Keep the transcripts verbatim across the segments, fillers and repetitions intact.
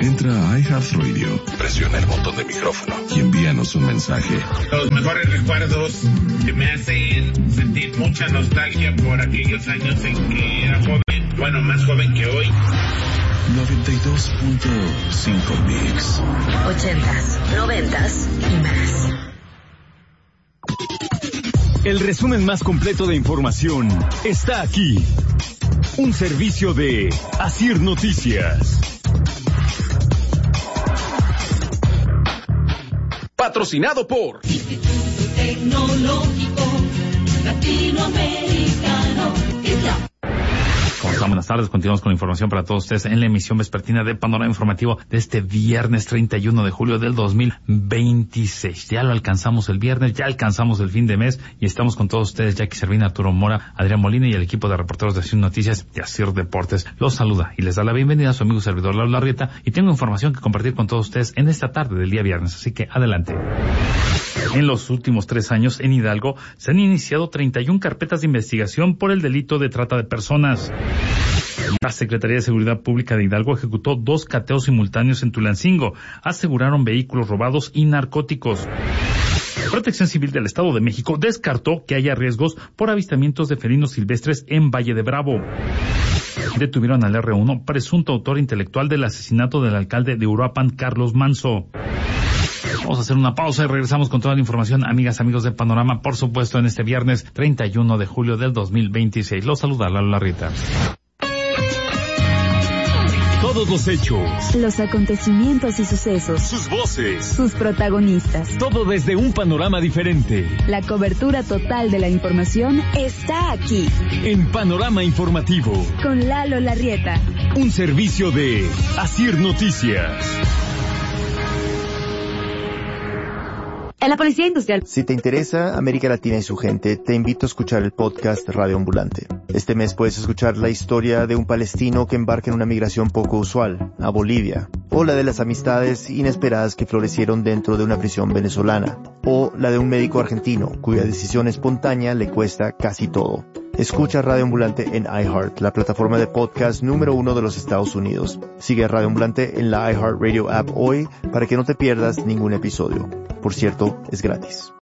Entra a iHeartRadio, presiona el botón de micrófono y envíanos un mensaje. Los mejores recuerdos que me hacen sentir mucha nostalgia por aquellos años en que era joven, bueno, más joven que hoy. noventa y dos punto cinco Mix. Ochentas, noventas y más. El resumen más completo de información está aquí. Un servicio de Asir Noticias. Patrocinado por Instituto Tecnológico Latinoamericano. ¿Cómo están? Buenas tardes. Continuamos con la información para todos ustedes en la emisión vespertina de Panorama Informativo de este viernes treinta y uno de julio del dos mil veintiséis. Ya lo alcanzamos el viernes, ya alcanzamos el fin de mes y estamos con todos ustedes, Jackie Servina, Arturo Mora, Adrián Molina y el equipo de reporteros de Asir Noticias y Asir Deportes. Los saluda y les da la bienvenida a su amigo servidor Lalo Larrieta y tengo información que compartir con todos ustedes en esta tarde del día viernes, así que adelante. En los últimos tres años en Hidalgo se han iniciado treinta y una carpetas de investigación por el delito de trata de personas. La Secretaría de Seguridad Pública de Hidalgo ejecutó dos cateos simultáneos en Tulancingo. Aseguraron vehículos robados y narcóticos. Protección Civil del Estado de México descartó que haya riesgos por avistamientos de felinos silvestres en Valle de Bravo. Detuvieron al erre uno, presunto autor intelectual del asesinato del alcalde de Uruapan, Carlos Manso. Vamos a hacer una pausa y regresamos con toda la información, amigas, amigos de Panorama, por supuesto, en este viernes treinta y uno de julio del dos mil veintiséis. Los saluda Lalo Larrieta. Todos los hechos, los acontecimientos y sucesos, sus voces, sus protagonistas, todo desde un panorama diferente. La cobertura total de la información está aquí. En Panorama Informativo. Con Lalo Larrieta. Un servicio de Asir Noticias. En la Policía Industrial. Si te interesa América Latina y su gente, te invito a escuchar el podcast Radio Ambulante. Este mes puedes escuchar la historia de un palestino que embarca en una migración poco usual, a Bolivia, o la de las amistades inesperadas que florecieron dentro de una prisión venezolana, o la de un médico argentino cuya decisión espontánea le cuesta casi todo. Escucha Radio Ambulante en iHeart, la plataforma de podcast número uno de los Estados Unidos. Sigue a Radio Ambulante en la iHeartRadio app hoy para que no te pierdas ningún episodio. Por cierto, es gratis.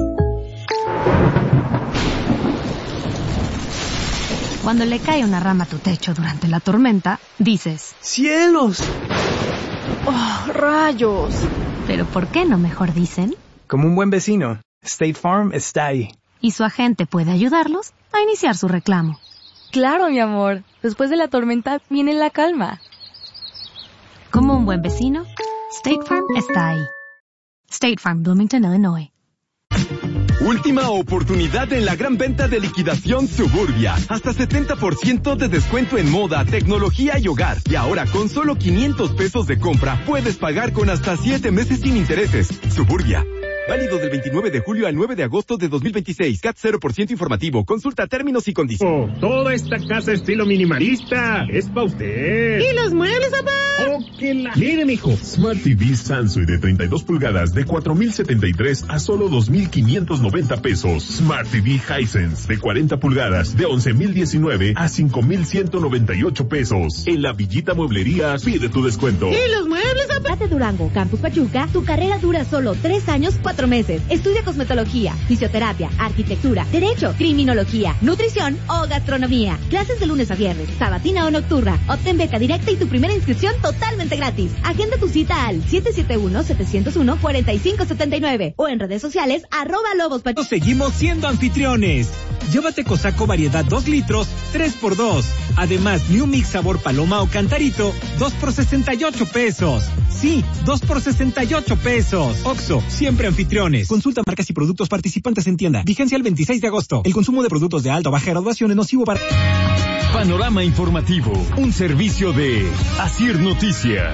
Cuando le cae una rama a tu techo durante la tormenta, dices: ¡Cielos! ¡Oh, rayos! ¿Pero por qué no mejor dicen? Como un buen vecino, State Farm está ahí. Y su agente puede ayudarlos a iniciar su reclamo. Claro, mi amor. Después de la tormenta viene la calma. Como un buen vecino, State Farm está ahí. State Farm, Bloomington, Illinois. Última oportunidad en la gran venta de liquidación Suburbia. Hasta setenta por ciento de descuento en moda, tecnología y hogar. Y ahora con solo quinientos pesos de compra puedes pagar con hasta siete meses sin intereses. Suburbia. Válido del veintinueve de julio al nueve de agosto de dos mil veintiséis. C A T cero por ciento informativo. Consulta términos y condiciones. Oh, toda esta casa estilo minimalista. Es pa' usted. ¿Y los muebles, papá? Oh, que la... Mire, mijo. Smart T V Samsung de treinta y dos pulgadas de cuatro mil setenta y tres a solo dos mil quinientos noventa pesos. Smart T V Hisense de cuarenta pulgadas de once mil diecinueve a cinco mil ciento noventa y ocho pesos. En la Villita Mueblería pide tu descuento. ¿Y los muebles, papá? Ate Durango, Campus Pachuca, tu carrera dura solo tres años, cuatro meses. Estudia cosmetología, fisioterapia, arquitectura, derecho, criminología, nutrición o gastronomía. Clases de lunes a viernes, sabatina o nocturna. Obtén beca directa y tu primera inscripción totalmente gratis. Agenda tu cita al siete siete uno, siete cero uno, cuatro cinco siete nueve o en redes sociales arroba Lobos Pachuca. Seguimos siendo anfitriones. Llévate Cosaco variedad dos litros, tres por dos. Además, New Mix sabor paloma o cantarito, dos por sesenta y ocho pesos. Sí, dos por sesenta y ocho pesos. Oxxo, siempre anfitriones. Consulta marcas y productos participantes en tienda. Vigencia el veintiséis de agosto. El consumo de productos de alta o baja graduación es nocivo para... Panorama Informativo, un servicio de Asir Noticias.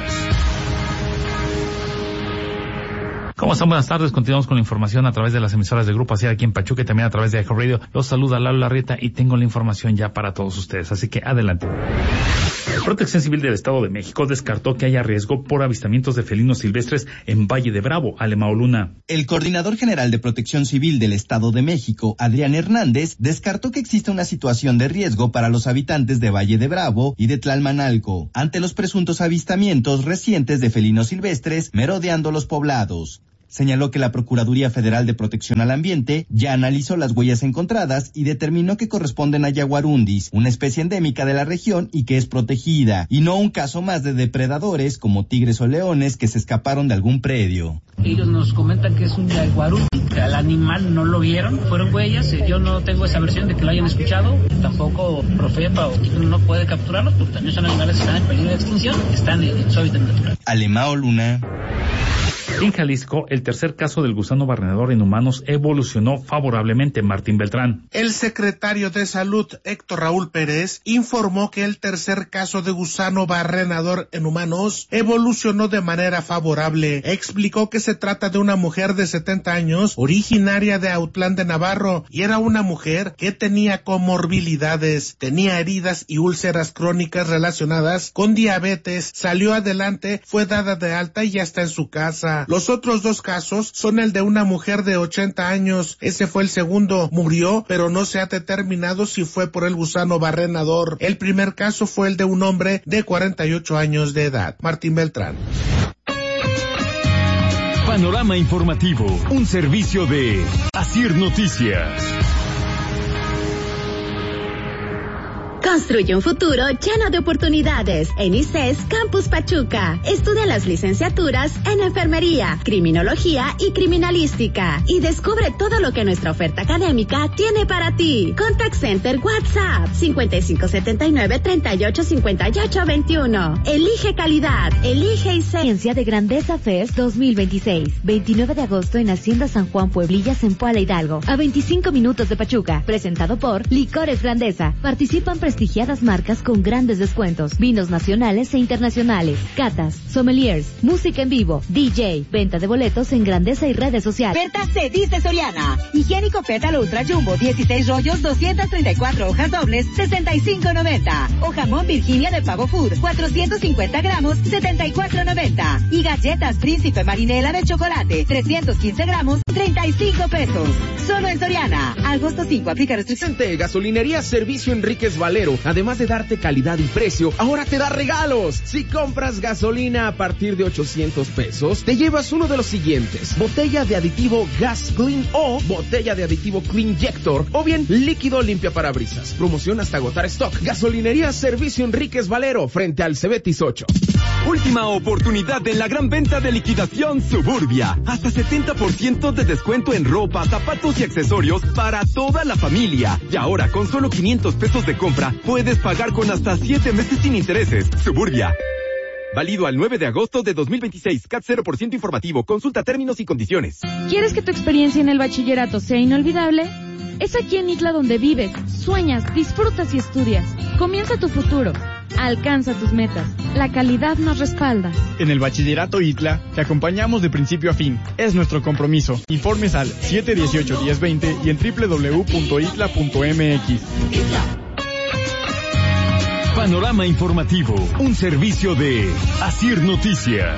¿Cómo están? Buenas tardes. Continuamos con la información a través de las emisoras de Grupo Asir aquí en Pachuca y también a través de iHeartRadio. Los saluda Lalo Larrieta y tengo la información ya para todos ustedes, así que adelante. Protección Civil del Estado de México descartó que haya riesgo por avistamientos de felinos silvestres en Valle de Bravo. Alemao Luna. El coordinador general de Protección Civil del Estado de México, Adrián Hernández, descartó que exista una situación de riesgo para los habitantes de Valle de Bravo y de Tlalmanalco ante los presuntos avistamientos recientes de felinos silvestres merodeando los poblados. Señaló que la Procuraduría Federal de Protección al Ambiente ya analizó las huellas encontradas y determinó que corresponden a yaguarundis, una especie endémica de la región y que es protegida, y no un caso más de depredadores como tigres o leones que se escaparon de algún predio. Ellos nos comentan que es un yaguarundi, al animal no lo vieron, fueron huellas, yo no tengo esa versión de que lo hayan escuchado, tampoco Profepa o no puede capturarlos, porque también son animales que están en peligro de extinción, están en su hábitat natural. Alemao Luna. En Jalisco, el tercer caso del gusano barrenador en humanos evolucionó favorablemente. Martín Beltrán. El secretario de Salud, Héctor Raúl Pérez, informó que el tercer caso de gusano barrenador en humanos evolucionó de manera favorable. Explicó que se trata de una mujer de setenta años, originaria de Autlán de Navarro, y era una mujer que tenía comorbilidades, tenía heridas y úlceras crónicas relacionadas con diabetes, salió adelante, fue dada de alta y ya está en su casa. Los otros dos casos son el de una mujer de ochenta años, ese fue el segundo, murió, pero no se ha determinado si fue por el gusano barrenador. El primer caso fue el de un hombre de cuarenta y ocho años de edad. Martín Beltrán. Panorama informativo, un servicio de Asir Noticias. Construye un futuro lleno de oportunidades en I C E S Campus Pachuca. Estudia las licenciaturas en Enfermería, Criminología y Criminalística. Y descubre todo lo que nuestra oferta académica tiene para ti. Contact Center WhatsApp cincuenta y cinco setenta y nueve treinta y ocho cincuenta y ocho veintiuno. Elige calidad. Elige I C E S. Ciencia de Grandeza Fest dos mil veintiséis. veintinueve de agosto en Hacienda San Juan Pueblillas en Puebla Hidalgo. A veinticinco minutos de Pachuca. Presentado por Licores Grandeza. Participan prestigiadas marcas con grandes descuentos, vinos nacionales e internacionales, catas, sommeliers, música en vivo, D J, venta de boletos en Grandeza y redes sociales. Oferta se dice Soriana. Higiénico Pétalo Ultra Jumbo, dieciséis rollos, doscientas treinta y cuatro hojas dobles, sesenta y cinco noventa. O jamón Virginia de Pavo Food, cuatrocientos cincuenta gramos, setenta y cuatro noventa. Y galletas Príncipe Marinela de chocolate, trescientos quince gramos, treinta y cinco pesos. Solo en Soriana. Agosto cinco, aplica restricción. Gasolinería Servicio Enríquez Valero. Además de darte calidad y precio, ahora te da regalos. Si compras gasolina a partir de ochocientos pesos, te llevas uno de los siguientes: botella de aditivo Gas Clean o botella de aditivo Cleanjector, o bien líquido limpia parabrisas. Promoción hasta agotar stock. Gasolinería Servicio Enríquez Valero, frente al Cebetis ocho. Última oportunidad en la gran venta de liquidación Suburbia. Hasta setenta por ciento de descuento en ropa, zapatos y accesorios para toda la familia. Y ahora, con solo quinientos pesos de compra, puedes pagar con hasta siete meses sin intereses. Suburbia. Válido al nueve de agosto de dos mil veintiséis. C A T cero por ciento informativo. Consulta términos y condiciones. ¿Quieres que tu experiencia en el bachillerato sea inolvidable? Es aquí en Itla donde vives, sueñas, disfrutas y estudias. Comienza tu futuro. Alcanza tus metas. La calidad nos respalda. En el Bachillerato Itla te acompañamos de principio a fin. Es nuestro compromiso. Informes al siete dieciocho diez veinte y en doble u doble u doble u punto itla punto m x. Panorama informativo, un servicio de Asir Noticias.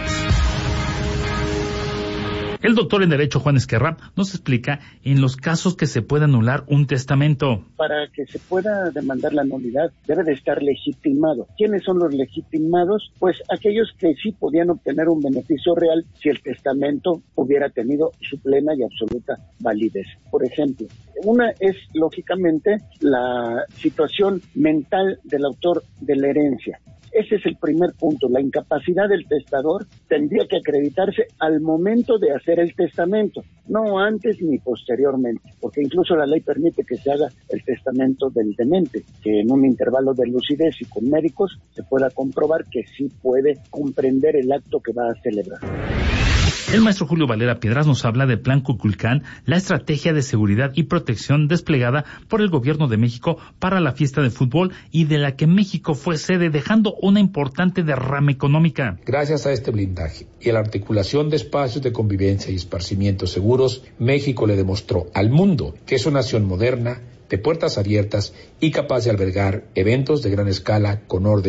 El doctor en Derecho Juan Esquerra nos explica en los casos que se puede anular un testamento. Para que se pueda demandar la nulidad debe de estar legitimado. ¿Quiénes son los legitimados? Pues aquellos que sí podían obtener un beneficio real si el testamento hubiera tenido su plena y absoluta validez. Por ejemplo, una es lógicamente la situación mental del autor de la herencia. Ese es el primer punto. La incapacidad del testador tendría que acreditarse al momento de hacer el testamento, no antes ni posteriormente, porque incluso la ley permite que se haga el testamento del demente, que en un intervalo de lucidez y con médicos se pueda comprobar que sí puede comprender el acto que va a celebrar. El maestro Julio Valera Piedras nos habla de Plan Cuculcán, la estrategia de seguridad y protección desplegada por el gobierno de México para la fiesta de fútbol y de la que México fue sede, dejando una importante derrama económica. Gracias a este blindaje y a la articulación de espacios de convivencia y esparcimientos seguros, México le demostró al mundo que es una nación moderna, de puertas abiertas y capaz de albergar eventos de gran escala con orden,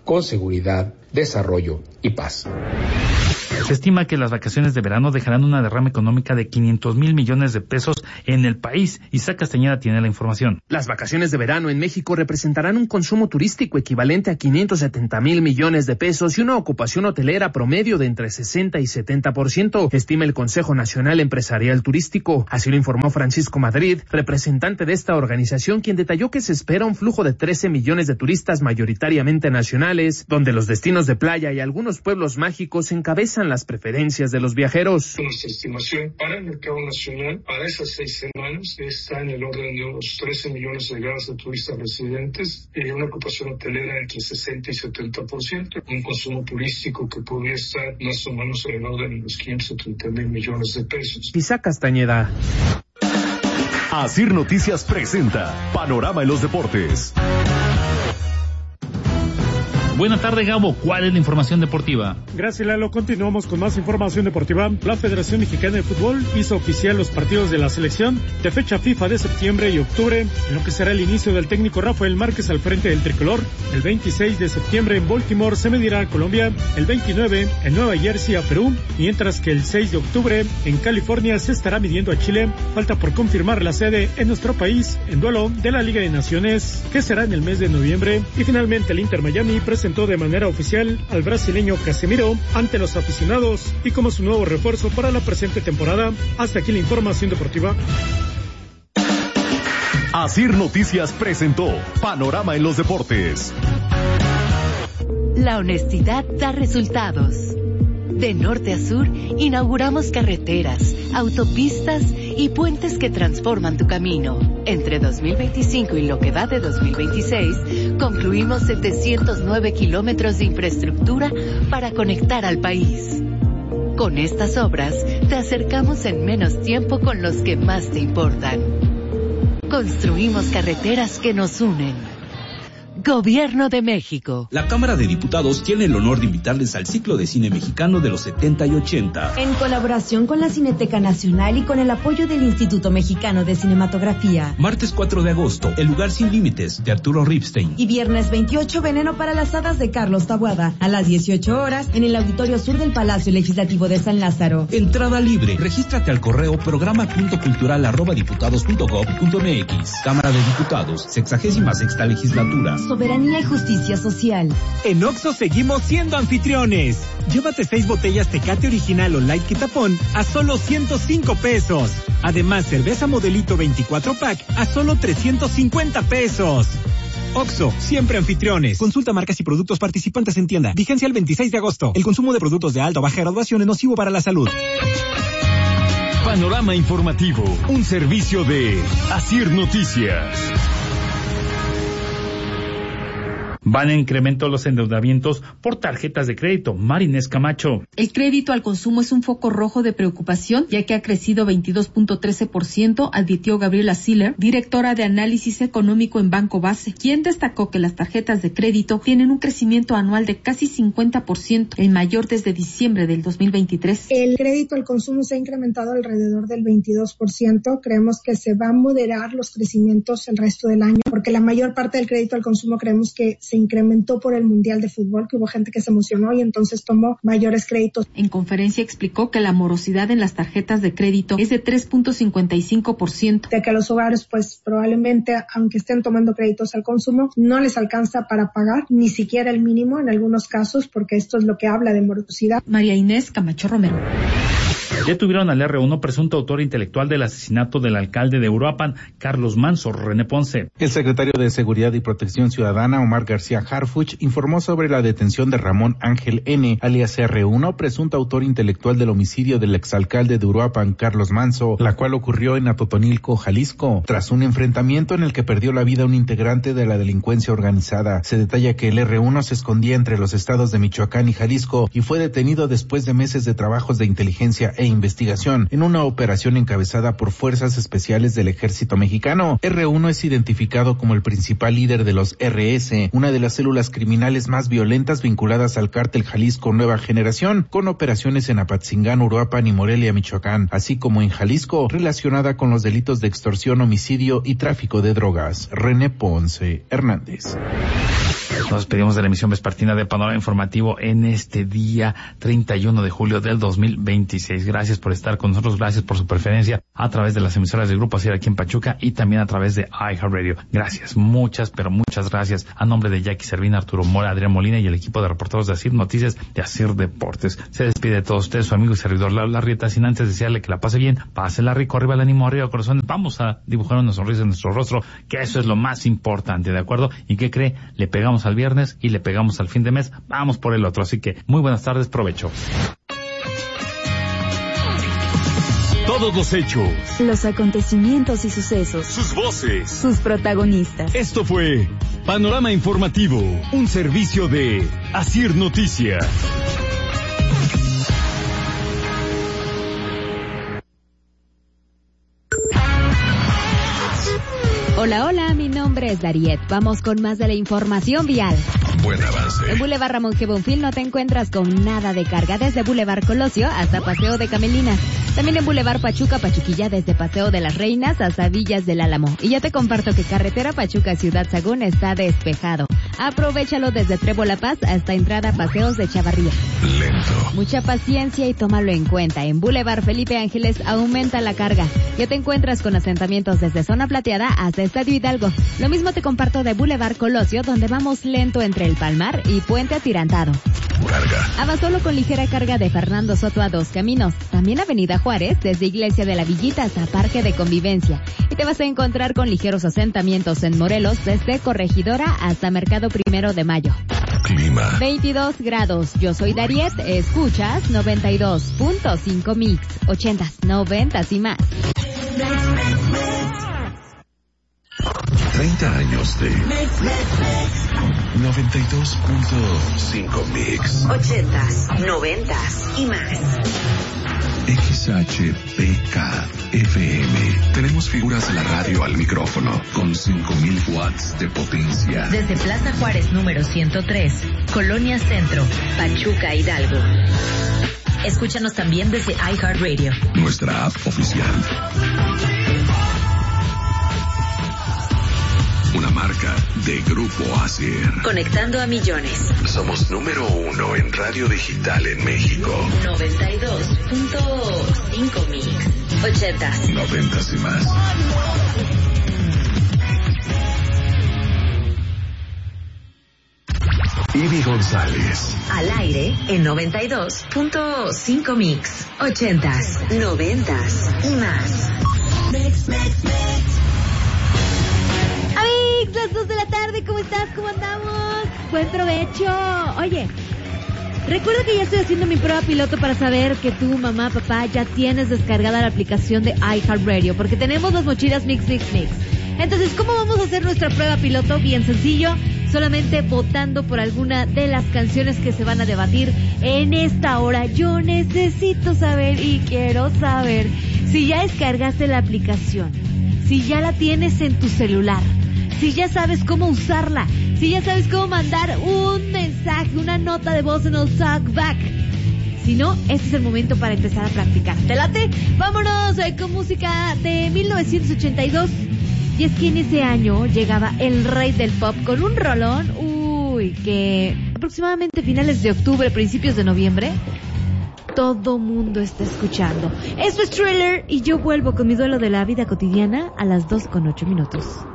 con seguridad, desarrollo y paz. Se estima que las vacaciones de verano dejarán una derrama económica de quinientos mil millones de pesos en el país. Isaac Castañeda tiene la información. Las vacaciones de verano en México representarán un consumo turístico equivalente a quinientos setenta mil millones de pesos y una ocupación hotelera promedio de entre sesenta y setenta por ciento, estima el Consejo Nacional Empresarial Turístico. Así lo informó Francisco Madrid, representante de esta organización, quien detalló que se espera un flujo de trece millones de turistas mayoritariamente nacionales, donde los destinos de playa y algunos pueblos mágicos encabezan las preferencias de los viajeros. Nuestra estimación para el mercado nacional para esas seis semanas está en el orden de unos trece millones de llegadas de turistas residentes y una ocupación hotelera entre sesenta y setenta por ciento, un consumo turístico que podría estar más o menos en el orden de los quinientos setenta mil millones de pesos. Isaac Castañeda. Asir Noticias presenta Panorama en los Deportes. Buenas tardes, Gabo. ¿Cuál es la información deportiva? Gracias, Lalo. Continuamos con más información deportiva. La Federación Mexicana de Fútbol hizo oficial los partidos de la selección de fecha FIFA de septiembre y octubre, en lo que será el inicio del técnico Rafael Márquez al frente del tricolor. El veintiséis de septiembre en Baltimore se medirá a Colombia, el veintinueve en Nueva Jersey a Perú, mientras que el seis de octubre en California se estará midiendo a Chile. Falta por confirmar la sede en nuestro país en duelo de la Liga de Naciones, que será en el mes de noviembre. Y finalmente el Inter Miami presentó de manera oficial al brasileño Casemiro ante los aficionados y como su nuevo refuerzo para la presente temporada. Hasta aquí la información deportiva. Asir Noticias presentó Panorama en los Deportes. La honestidad da resultados. De norte a sur, inauguramos carreteras, autopistas y puentes que transforman tu camino. Entre dos mil veinticinco y lo que va de dos mil veintiséis, concluimos setecientos nueve kilómetros de infraestructura para conectar al país. Con estas obras, te acercamos en menos tiempo con los que más te importan. Construimos carreteras que nos unen. Gobierno de México. La Cámara de Diputados tiene el honor de invitarles al ciclo de cine mexicano de los setenta y ochenta. En colaboración con la Cineteca Nacional y con el apoyo del Instituto Mexicano de Cinematografía. Martes cuatro de agosto, El lugar sin límites, de Arturo Ripstein. Y viernes veintiocho, Veneno para las hadas, de Carlos Taboada. A las dieciocho horas, en el Auditorio Sur del Palacio Legislativo de San Lázaro. Entrada libre. Regístrate al correo programa punto cultural arroba diputados punto gob punto mx. Cámara de Diputados, sexagésima sexta legislatura. Soberanía y justicia social. En Oxxo seguimos siendo anfitriones. Llévate seis botellas Tecate Original o Light Quitapón a solo ciento cinco pesos. Además, cerveza Modelito veinticuatro pack a solo trescientos cincuenta pesos. Oxxo, siempre anfitriones. Consulta marcas y productos participantes en tienda. Vigencia el veintiséis de agosto. El consumo de productos de alta o baja graduación es nocivo para la salud. Panorama informativo, un servicio de Asir Noticias. Van en incremento los endeudamientos por tarjetas de crédito. Marinés Camacho. El crédito al consumo es un foco rojo de preocupación, ya que ha crecido veintidós punto trece por ciento, advirtió Gabriela Siller, directora de análisis económico en Banco Base, quien destacó que las tarjetas de crédito tienen un crecimiento anual de casi cincuenta por ciento, el mayor desde diciembre del dos mil veintitrés. El crédito al consumo se ha incrementado alrededor del veintidós por ciento. Creemos que se va a moderar los crecimientos el resto del año, porque la mayor parte del crédito al consumo creemos que se incrementó por el Mundial de Fútbol, que hubo gente que se emocionó y entonces tomó mayores créditos. En conferencia explicó que la morosidad en las tarjetas de crédito es de tres punto cincuenta y cinco por ciento. De que los hogares, pues probablemente, aunque estén tomando créditos al consumo, no les alcanza para pagar ni siquiera el mínimo en algunos casos, porque esto es lo que habla de morosidad. María Inés Camacho Romero. Detuvieron al erre uno, presunto autor intelectual del asesinato del alcalde de Uruapan, Carlos Manso. René Ponce. El secretario de Seguridad y Protección Ciudadana, Omar García Harfuch, informó sobre la detención de Ramón Ángel N., alias erre uno, presunto autor intelectual del homicidio del exalcalde de Uruapan, Carlos Manso, la cual ocurrió en Atotonilco, Jalisco, tras un enfrentamiento en el que perdió la vida un integrante de la delincuencia organizada. Se detalla que el erre uno se escondía entre los estados de Michoacán y Jalisco y fue detenido después de meses de trabajos de inteligencia e investigación en una operación encabezada por fuerzas especiales del ejército mexicano. erre uno es identificado como el principal líder de los erre ese, una de las células criminales más violentas vinculadas al cártel Jalisco Nueva Generación, con operaciones en Apatzingán, Uruapan y Morelia, Michoacán, así como en Jalisco, relacionada con los delitos de extorsión, homicidio y tráfico de drogas. René Ponce Hernández. Nos despedimos de la emisión vespertina de Panorama Informativo en este día treinta y uno de julio del dos mil veintiséis. Gracias por estar con nosotros, gracias por su preferencia a través de las emisoras del Grupo Asir aquí en Pachuca y también a través de iHeartRadio. Gracias, muchas, pero muchas gracias a nombre de Jackie Servina, Arturo Mora, Adrián Molina y el equipo de reporteros de Asir Noticias de Asir Deportes. Se despide de todos ustedes su amigo y servidor Lalo Larrieta, sin antes desearle que la pase bien, pásela rico, arriba el ánimo, arriba el corazón. Vamos a dibujar una sonrisa en nuestro rostro, que eso es lo más importante, ¿de acuerdo? ¿Y qué cree? Le pegamos al viernes y le pegamos al fin de mes, vamos por el otro. Así que muy buenas tardes, provecho. Todos los hechos, los acontecimientos y sucesos, sus voces, sus protagonistas. Esto fue Panorama Informativo, un servicio de Asir Noticias. Hola, hola, mi nombre es Dariet. Vamos con más de la información vial. Buen avance. En Boulevard Ramón G. Bonfil no te encuentras con nada de carga desde Boulevard Colosio hasta Paseo de Camelina. También en Boulevard Pachuca, Pachuquilla desde Paseo de las Reinas hasta Villas del Álamo. Y ya te comparto que carretera Pachuca Ciudad Sagún está despejado. Aprovechalo desde Trébol La Paz hasta entrada Paseos de Chavarría. Lento. Mucha paciencia y tómalo en cuenta. En Boulevard Felipe Ángeles aumenta la carga. Ya te encuentras con asentamientos desde Zona Plateada hasta Estadio Hidalgo. Lo mismo te comparto de Boulevard Colosio, donde vamos lento entre el Palmar y Puente Atirantado. Carga. Abasolo con ligera carga de Fernando Soto a Dos Caminos. También Avenida Juárez, desde Iglesia de la Villita hasta Parque de Convivencia. Y te vas a encontrar con ligeros asentamientos en Morelos, desde Corregidora hasta Mercado Primero de Mayo. Clima. veintidós grados. Yo soy Dariet. Escuchas noventa y dos punto cinco Mix. ochentas, noventas y más. treinta años de noventa y dos punto cinco Mix. ochentas, noventas y más. X H P K F M. Tenemos figuras de la radio al micrófono con cinco mil watts de potencia. Desde Plaza Juárez número ciento tres, Colonia Centro, Pachuca, Hidalgo. Escúchanos también desde iHeartRadio. Nuestra app oficial. Una marca de Grupo Asir. Conectando a millones. Somos número uno en radio digital en México. noventa y dos punto cinco Mix. ochentas. Noventas y más. Ivy González. Al aire en noventa y dos punto cinco Mix. ochentas, noventas y más. Mix, mix, mix. Amigos, las dos de la tarde, ¿cómo estás? ¿Cómo andamos? Buen provecho. Oye, recuerda que ya estoy haciendo mi prueba piloto para saber que tú, mamá, papá, ya tienes descargada la aplicación de iHeartRadio, porque tenemos las mochilas Mix, Mix, Mix. Entonces, ¿cómo vamos a hacer nuestra prueba piloto? Bien sencillo, solamente votando por alguna de las canciones que se van a debatir en esta hora. Yo necesito saber y quiero saber si ya descargaste la aplicación, si ya la tienes en tu celular, si ya sabes cómo usarla, si ya sabes cómo mandar un mensaje, una nota de voz en el talkback. Si no, este es el momento para empezar a practicar. ¿Te late? Vámonos eh, con música de mil novecientos ochenta y dos. Y es que en ese año llegaba el rey del pop con un rolón, uy, que aproximadamente finales de octubre, principios de noviembre, todo mundo está escuchando. Esto es Thriller y yo vuelvo con mi duelo de la vida cotidiana a las dos con ocho minutos.